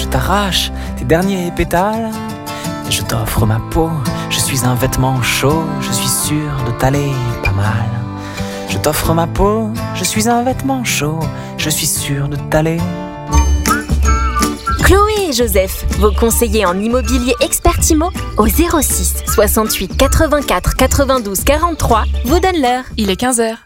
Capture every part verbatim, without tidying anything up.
t'arrache tes derniers pétales. Et je t'offre ma peau, je suis un vêtement chaud, je suis sûr de t'aller pas mal. Je t'offre ma peau, je suis un vêtement chaud, je suis sûr de t'aller. Chloé et Joseph, vos conseillers en immobilier Expert Imo, au zéro six soixante-huit quatre-vingt-quatre quatre-vingt-douze quarante-trois, vous donnent l'heure. Il est quinze heures.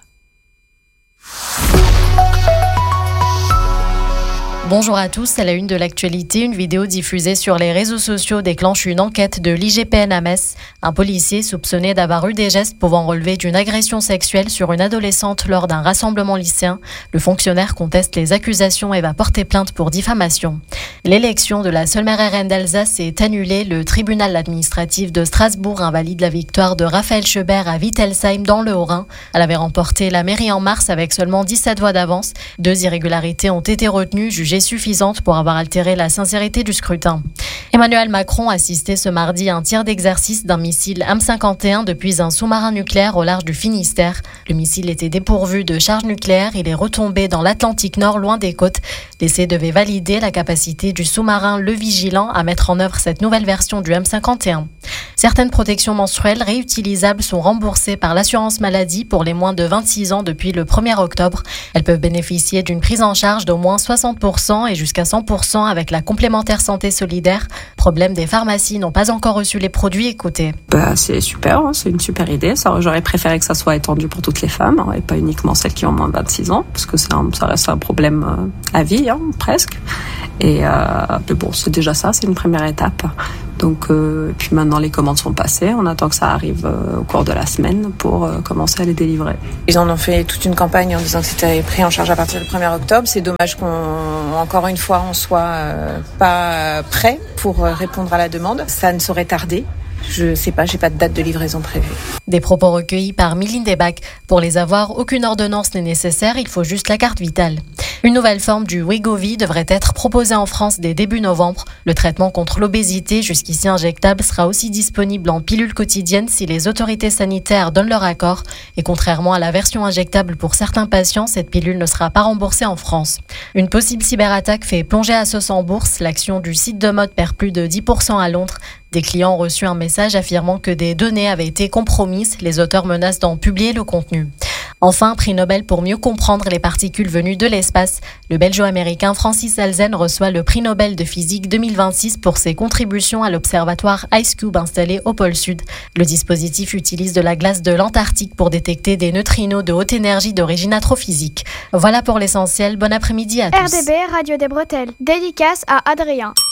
Bonjour à tous, à la une de l'actualité, une vidéo diffusée sur les réseaux sociaux déclenche une enquête de l'I G P N à Metz. Un policier soupçonné d'avoir eu des gestes pouvant relever d'une agression sexuelle sur une adolescente lors d'un rassemblement lycéen. Le fonctionnaire conteste les accusations et va porter plainte pour diffamation. L'élection de la seule maire R N d'Alsace est annulée. Le tribunal administratif de Strasbourg invalide la victoire de Raphaël Schubert à Wittelsheim dans le Haut-Rhin. Elle avait remporté la mairie en mars avec seulement dix-sept voix d'avance. Deux irrégularités ont été retenues, jugées suffisante pour avoir altéré la sincérité du scrutin. Emmanuel Macron assistait ce mardi à un tir d'exercice d'un missile M cinquante et un depuis un sous-marin nucléaire au large du Finistère. Le missile était dépourvu de charge nucléaire, il est retombé dans l'Atlantique Nord loin des côtes. L'essai devait valider la capacité du sous-marin Le Vigilant à mettre en œuvre cette nouvelle version du M cinquante et un. Certaines protections menstruelles réutilisables sont remboursées par l'assurance maladie pour les moins de vingt-six ans depuis le premier octobre. Elles peuvent bénéficier d'une prise en charge d'au moins soixante pour cent et jusqu'à cent pour cent avec la complémentaire santé solidaire. Problème, des pharmacies n'ont pas encore reçu les produits. Écoutez. Bah, c'est super, hein, c'est une super idée. Ça, j'aurais préféré que ça soit étendu pour toutes les femmes, hein, et pas uniquement celles qui ont moins de vingt-six ans, parce que c'est un, ça reste un problème euh, à vie, hein, presque. Et euh, mais bon, c'est déjà ça, c'est une première étape. Donc, euh, puis maintenant les commandes sont passées, on attend que ça arrive euh, au cours de la semaine pour euh, commencer à les délivrer. Ils en ont fait toute une campagne en disant que c'était pris en charge à partir du premier octobre. C'est dommage qu'on, encore une fois, on soit euh, pas prêt pour euh, répondre à la demande. Ça ne saurait tarder. Je sais pas, j'ai pas de date de livraison prévue. Des propos recueillis par Mylène Debac. Pour les avoir, aucune ordonnance n'est nécessaire, il faut juste la carte vitale. Une nouvelle forme du Wegovy devrait être proposée en France dès début novembre. Le traitement contre l'obésité, jusqu'ici injectable, sera aussi disponible en pilule quotidienne si les autorités sanitaires donnent leur accord. Et contrairement à la version injectable pour certains patients, cette pilule ne sera pas remboursée en France. Une possible cyberattaque fait plonger Asos en bourse. L'action du site de mode perd plus de dix pour cent à Londres. Des clients ont reçu un message affirmant que des données avaient été compromises. Les auteurs menacent d'en publier le contenu. Enfin, prix Nobel pour mieux comprendre les particules venues de l'espace. Le belgeo-américain Francis Alzen reçoit le prix Nobel de physique deux mille vingt-six pour ses contributions à l'observatoire IceCube installé au pôle Sud. Le dispositif utilise de la glace de l'Antarctique pour détecter des neutrinos de haute énergie d'origine astrophysique. Voilà pour l'essentiel. Bon après-midi à tous. R D B, Radio des Bretelles. Dédicace à Adrien.